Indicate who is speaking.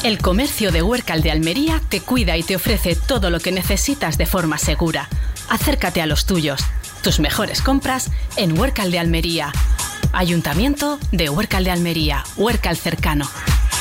Speaker 1: El comercio de Huércal de Almería te cuida y te ofrece todo lo que necesitas de forma segura. Acércate a los tuyos. Tus mejores compras en Huércal de Almería. Ayuntamiento de Huércal de Almería. Huércal cercano.